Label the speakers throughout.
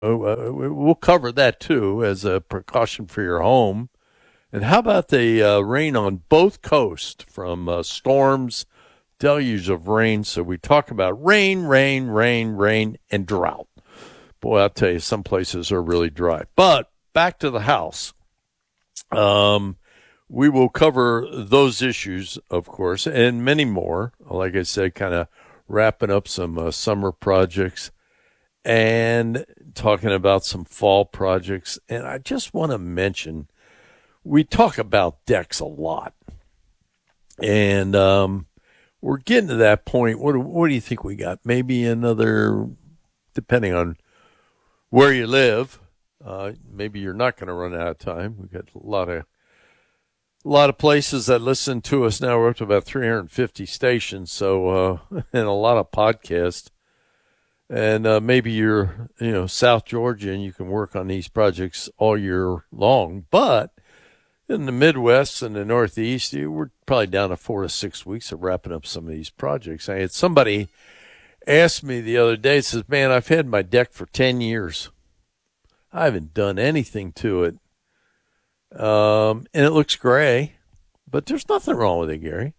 Speaker 1: we'll cover that too as a precaution for your home. And how about the rain on both coasts from storms, deluge of rain? So we talk about rain, rain, rain, rain, and drought. Boy, I'll tell you, some places are really dry. But back to the house. We will cover those issues, of course, and many more. Like I said, kind of wrapping up some summer projects and talking about some fall projects. And I just want to mention, we talk about decks a lot. And we're getting to that point. What do you think we got? Maybe another, depending on where you live, maybe you're not going to run out of time. We've got a lot of places that listen to us now. We're up to about 350 stations, so and a lot of podcasts. And maybe you're, South Georgia, and you can work on these projects all year long. But in the Midwest and the Northeast, we're probably down to 4 to 6 weeks of wrapping up some of these projects. I had somebody ask me the other day, says, "Man, I've had my deck for 10 years. I haven't done anything to it. And it looks gray, but there's nothing wrong with it, Gary."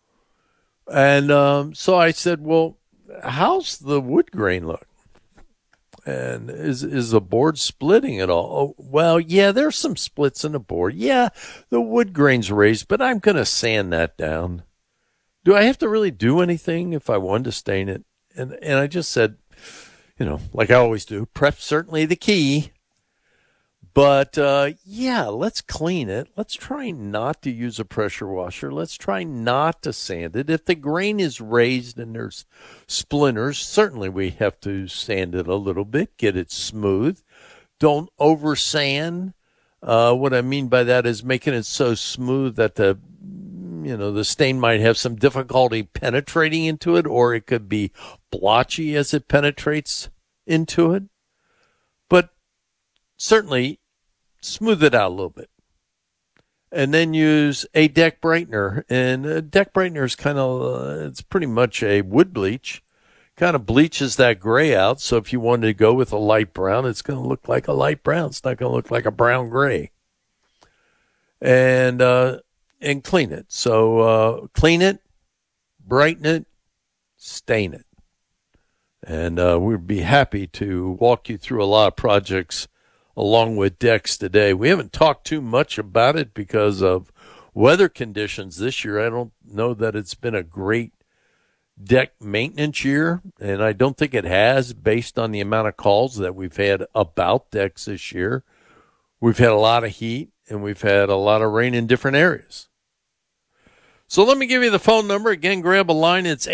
Speaker 1: And so I said, "Well, how's the wood grain look? And is the board splitting at all?" "Oh, well, yeah, there's some splits in the board. Yeah, the wood grain's raised, but I'm going to sand that down. Do I have to really do anything if I wanted to stain it?" And I just said, like I always do, prep's certainly the key. But, yeah, let's clean it. Let's try not to use a pressure washer. Let's try not to sand it. If the grain is raised and there's splinters, certainly we have to sand it a little bit, get it smooth. Don't over sand. What I mean by that is making it so smooth that the stain might have some difficulty penetrating into it, or it could be blotchy as it penetrates into it. But certainly smooth it out a little bit. And then use a deck brightener. And a deck brightener is it's pretty much a wood bleach. Kind of bleaches that gray out. So if you wanted to go with a light brown, it's going to look like a light brown. It's not going to look like a brown gray. And clean it. So clean it, brighten it, stain it. And we'd be happy to walk you through a lot of projects along with decks today. We haven't talked too much about it because of weather conditions this year. I don't know that it's been a great deck maintenance year, and I don't think it has based on the amount of calls that we've had about decks this year. We've had a lot of heat, and we've had a lot of rain in different areas. So let me give you the phone number. Again, grab a line. It's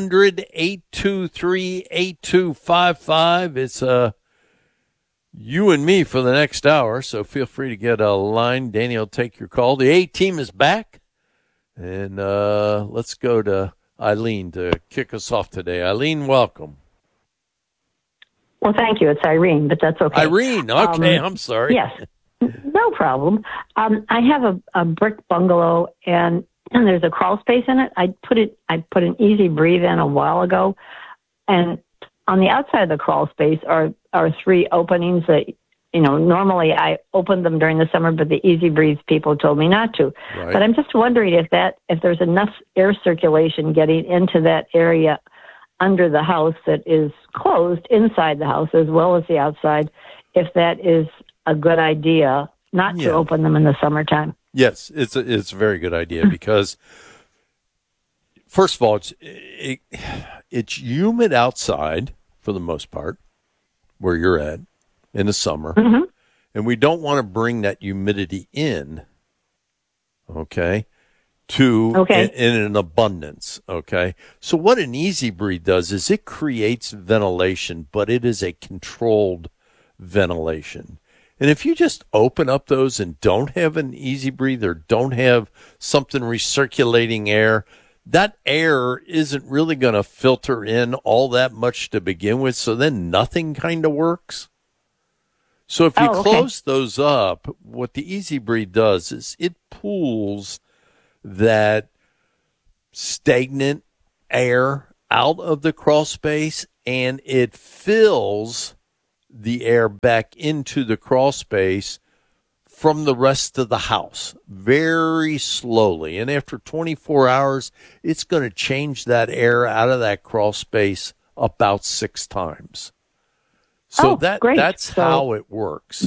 Speaker 1: 800-823-8255. It's you and me for the next hour, so feel free to get a line. Danny will take your call. The A-team is back, and let's go to Eileen to kick us off today. Eileen, welcome.
Speaker 2: Well, thank you. It's Irene, but that's okay.
Speaker 1: Irene, okay, I'm sorry.
Speaker 2: Yes, no problem. I have a brick bungalow, and there's a crawl space in it. I put an Easy Breathe in a while ago, and on the outside of the crawl space are 3 openings that, normally I open them during the summer, but the Easy Breeze people told me not to.
Speaker 1: Right.
Speaker 2: But I'm just wondering if there's enough air circulation getting into that area under the house that is closed inside the house as well as the outside, if that is a good idea not to open them in the summertime.
Speaker 1: Yes, it's a very good idea because, first of all, it's humid outside for the most part where you're at in the summer, and we don't want to bring that humidity in, in an abundance, okay? So what an Easy Breathe does is it creates ventilation, but it is a controlled ventilation. And if you just open up those and don't have an Easy Breathe or don't have something recirculating air, that air isn't really going to filter in all that much to begin with, so then nothing kind of works. So if you close those up, what the Easy Breathe does is it pulls that stagnant air out of the crawl space, and it fills the air back into the crawl space from the rest of the house very slowly. And after 24 hours, it's going to change that air out of that crawl space about 6 times. So that's how it works.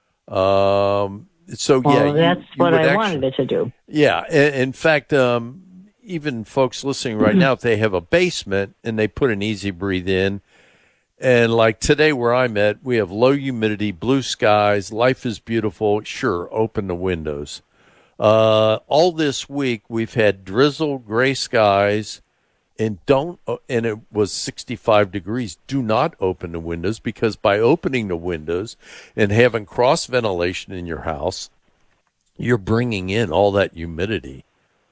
Speaker 1: So yeah,
Speaker 2: that's what I wanted it to do.
Speaker 1: Yeah. In fact, even folks listening right now, if they have a basement and they put an Easy Breathe in, and like today where I'm at, we have low humidity, blue skies, life is beautiful. Sure, open the windows. All this week we've had drizzle, gray skies, and it was 65 degrees. Do not open the windows, because by opening the windows and having cross ventilation in your house, you're bringing in all that humidity.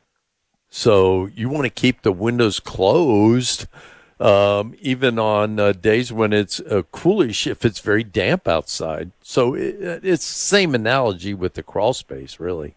Speaker 1: So you want to keep the windows closed, even on days when it's coolish, if it's very damp outside. So it's the same analogy with the crawl space, really.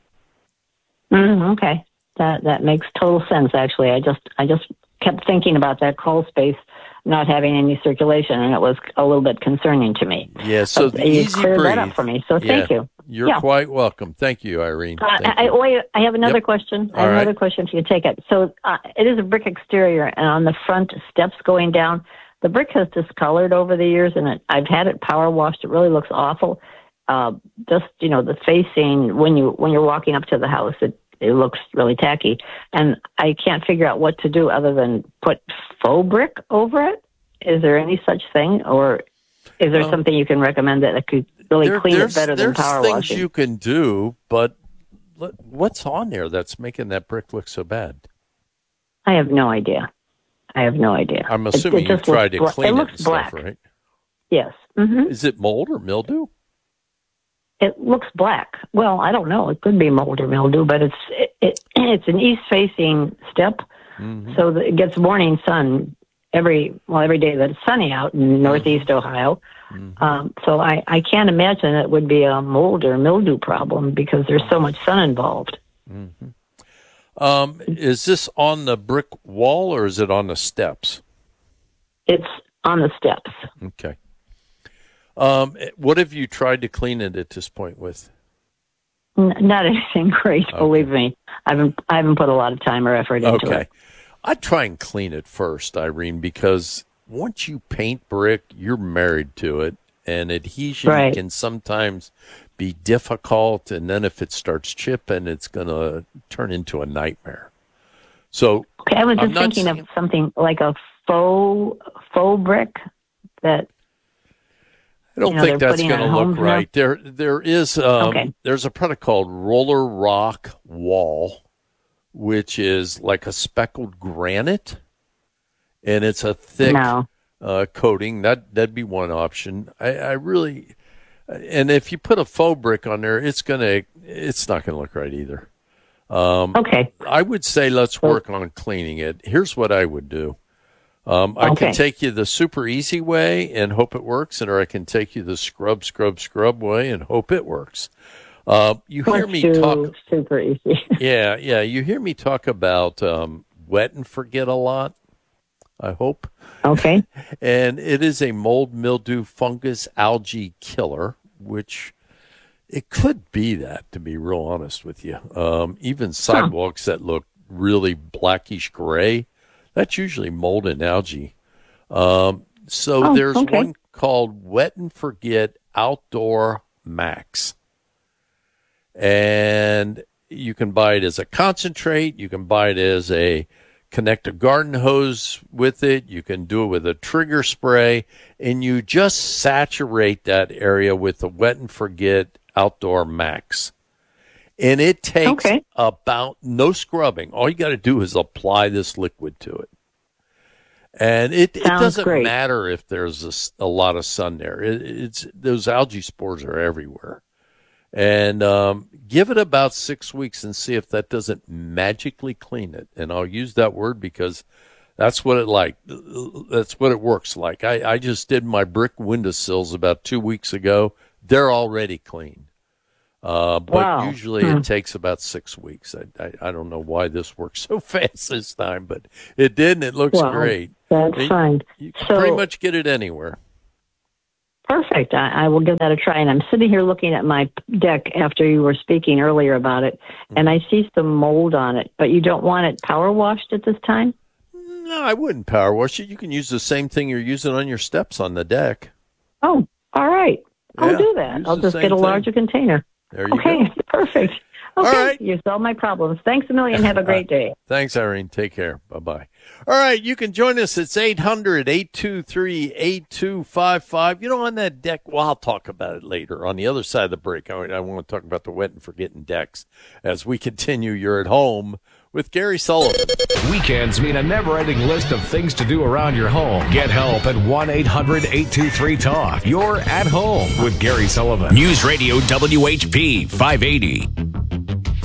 Speaker 2: Okay, that makes total sense. Actually, I just kept thinking about that crawl space not having any circulation, and it was a little bit concerning to me.
Speaker 1: Yeah, so
Speaker 2: but you cleared that up for me. So thank you.
Speaker 1: You're quite welcome. Thank you, Irene.
Speaker 2: I have another question. I have another question if you take it. So it is a brick exterior, and on the front steps going down, the brick has discolored over the years, and I've had it power washed. It really looks awful. Just the facing when you're walking up to the house, it looks really tacky, and I can't figure out what to do other than put faux brick over it. Is there any such thing, or is there something you can recommend that could really clean it better than power washing?
Speaker 1: There's things you can do, but what's on there that's making that brick look so bad?
Speaker 2: I have no idea.
Speaker 1: I'm assuming you tried to clean it and stuff, right?
Speaker 2: Yes.
Speaker 1: Mm-hmm. Is it mold or mildew?
Speaker 2: It looks black. Well, I don't know. It could be mold or mildew, but it's an east-facing step, so that it gets morning sun every day that it's sunny out in northeast Ohio. So I can't imagine it would be a mold or mildew problem because there's so much sun involved.
Speaker 1: Is this on the brick wall or is it on the steps?
Speaker 2: It's on the steps.
Speaker 1: Okay. What have you tried to clean it at this point with?
Speaker 2: Not anything great, believe me. I haven't put a lot of time or effort into it.
Speaker 1: I'd try and clean it first, Irene, because once you paint brick, you're married to it, and adhesion can sometimes be difficult, and then if it starts chipping, it's going to turn into a nightmare. So
Speaker 2: I was just thinking of something like a faux brick that.
Speaker 1: I don't think that's going to look right. There is there's a product called Roller Rock Wall, which is like a speckled granite, and it's a thick coating. That'd be one option. I really, and if you put a faux brick on there, it's not gonna look right either. I would say let's work on cleaning it. Here's what I would do. I can take you the super easy way and hope it works, or I can take you the scrub way and hope it works. You hear me talk
Speaker 2: super easy.
Speaker 1: Yeah. You hear me talk about wet and forget a lot, I hope.
Speaker 2: Okay.
Speaker 1: And it is a mold, mildew, fungus, algae killer, which it could be that, to be real honest with you. Even sidewalks that look really blackish gray, that's usually mold and algae. So there's one called Wet and Forget Outdoor Max. And you can buy it as a concentrate. You can buy it as connect a garden hose with it. You can do it with a trigger spray. And you just saturate that area with the Wet and Forget Outdoor Max. And it takes about no scrubbing. All you got to do is apply this liquid to it. And it doesn't matter if there's a lot of sun there. It's those algae spores are everywhere. And give it about 6 weeks and see if that doesn't magically clean it. And I'll use that word because that's what it works like. I just did my brick windowsills about 2 weeks ago. They're already clean. But usually it takes about 6 weeks. I don't know why this works so fast this time, but it did, and it looks great.
Speaker 2: That's fine.
Speaker 1: You can pretty much get it anywhere.
Speaker 2: Perfect. I will give that a try. And I'm sitting here looking at my deck after you were speaking earlier about it, and I see some mold on it. But you don't want it power washed at this time?
Speaker 1: No, I wouldn't power wash it. You can use the same thing you're using on your steps on the deck.
Speaker 2: Oh, all right. I'll do that.
Speaker 1: use
Speaker 2: I'll
Speaker 1: the
Speaker 2: just
Speaker 1: same
Speaker 2: get a
Speaker 1: thing.
Speaker 2: larger container.
Speaker 1: There you
Speaker 2: Okay,
Speaker 1: go.
Speaker 2: perfect. Okay,
Speaker 1: All right.
Speaker 2: you solved my problems. Thanks a million. Have a great day.
Speaker 1: Thanks, Irene. Take care. Bye-bye. All right, you can join us. It's 800-823-8255. You know, on that deck, well, I'll talk about it later. On the other side of the break, I want to talk about the wet and forgetting decks as we continue. You're at home with Gary Sullivan.
Speaker 3: Weekends mean a never-ending list of things to do around your home. Get help at 1-800-823-TALK. You're at home with Gary Sullivan.
Speaker 4: News Radio WHP 580.